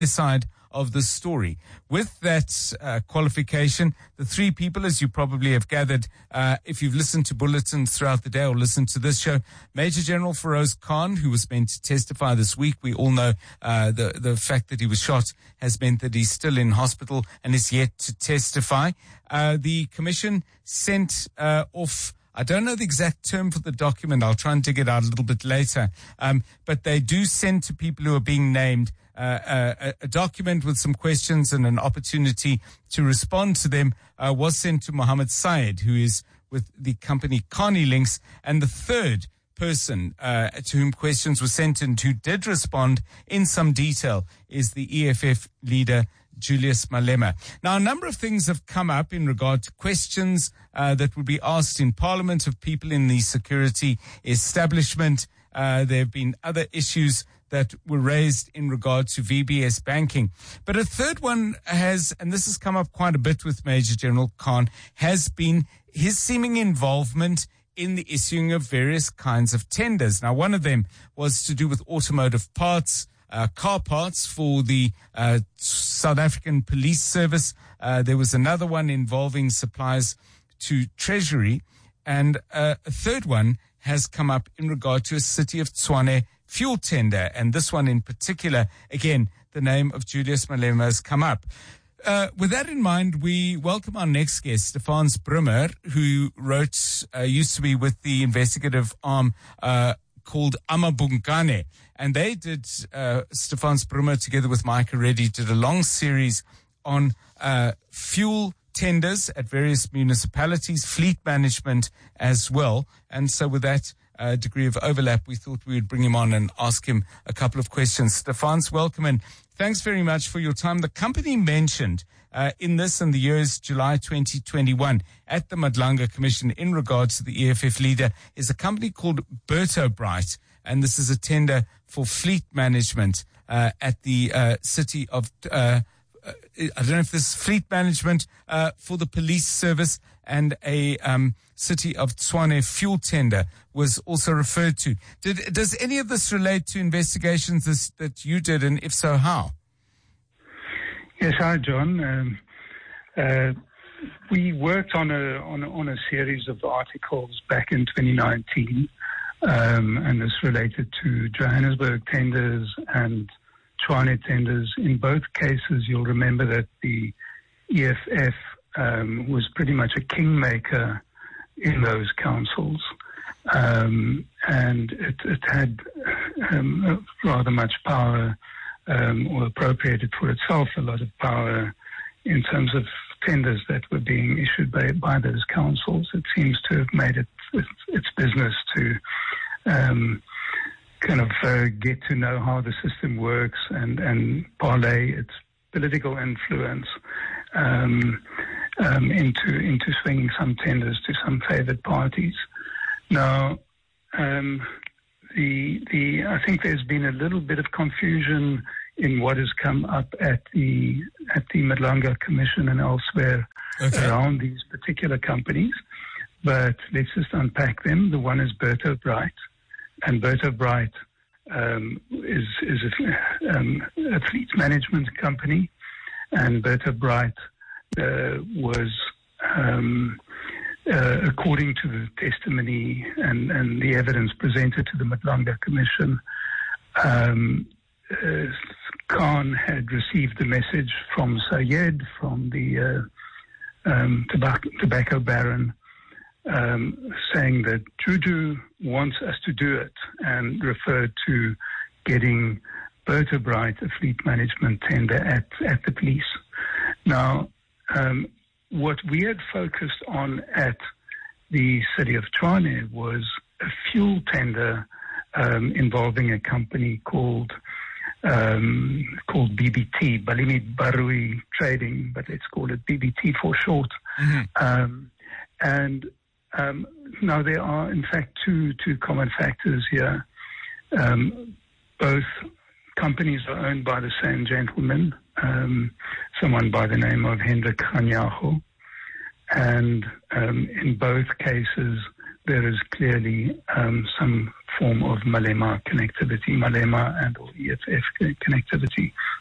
side of the story. With that qualification, the three people, as you probably have gathered, if you've listened to bulletins throughout the day or listened to this show, Major General Feroz Khan, who was meant to testify this week, we all know the fact that he was shot has meant that he's still in hospital and is yet to testify. The commission sent off, I don't know the exact term for the document. I'll try and dig it out a little bit later. But they do send to people who are being named a document with some questions and an opportunity to respond to them. Was sent to Mohammed Syed, who is with the company Connie Links, and the third person to whom questions were sent and who did respond in some detail is the EFF leader, Julius Malema. Now, a number of things have come up in regard to questions that would be asked in Parliament of people in the security establishment. There have been other issues that were raised in regard to VBS banking. But a third one has, and this has come up quite a bit with Major General Khan, has been his seeming involvement in the issuing of various kinds of tenders. Now, one of them was to do with automotive parts, car parts for the South African Police Service. There was another one involving supplies to Treasury. And a third one has come up in regard to a City of Tshwane fuel tender. And this one in particular, again, the name of Julius Malema has come up. With that in mind, we welcome our next guest, Stefans Brummer, who used to be with the investigative arm called Amabungane. And they did, Stefans Brummer together with Micah Reddy, did a long series on fuel tenders at various municipalities, fleet management as well. And so with that degree of overlap, we thought we would bring him on and ask him a couple of questions. Stefans, welcome, and thanks very much for your time. The company mentioned in this and the years July 2021 at the Madlanga Commission in regards to the EFF leader is a company called Bertobright, and this is a tender for fleet management at the city of I don't know if this is fleet management for the police service, and a City of Tshwane fuel tender was also referred to. Does any of this relate to investigations that you did, and if so, how? Yes, hi, John. We worked on a series of articles back in 2019, and this related to Johannesburg tenders and Tshwane tenders. In both cases, you'll remember that the EFF was pretty much a kingmaker in those councils, and it had rather much power, or appropriated for itself a lot of power in terms of tenders that were being issued by those councils. It seems to have made it its business to get to know how the system works and parlay its political influence into swinging some tenders to some favoured parties. Now, I think there's been a little bit of confusion in what has come up at the Madlanga Commission and elsewhere around these particular companies. But let's just unpack them. The one is Bertobright, and Bertobright is a fleet management company, and Bertobright was, according to the testimony and the evidence presented to the Madlanga Commission, Khan had received the message from Sayed, from the tobacco baron, saying that Juju wants us to do it, and referred to getting Bertobright a fleet management tender at the police. Now, what we had focused on at the City of Tshwane was a fuel tender involving a company called BBT, Balimi Barui Trading, but let's call it BBT for short. Mm-hmm. Now there are, in fact, two common factors here. Both companies are owned by the same gentleman, someone by the name of Hendrik Kganyago, and in both cases there is clearly some form of Malema connectivity, Malema and or EFF connectivity.